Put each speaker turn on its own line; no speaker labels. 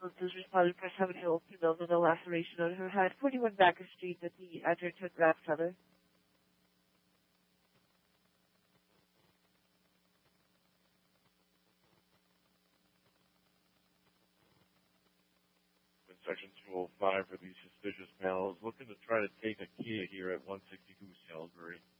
was responded for 7-year-old female with a laceration on her head, 41 Backer Street at the Edgerton Rap Center.
In Section 205 for these suspicious males looking to try to take a Kia here at 162 Salisbury.